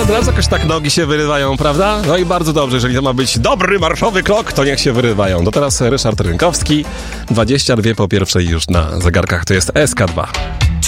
Od razu jakoś tak nogi się wyrywają, prawda? No i bardzo dobrze, jeżeli to ma być dobry marszowy krok, to niech się wyrywają. To teraz Ryszard Rynkowski, 22 po pierwszej już na zegarkach, to jest SK2.